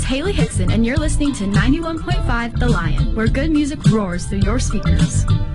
Haley Hickson, and you're listening to 91.5 The Lion, where good music roars through your speakers.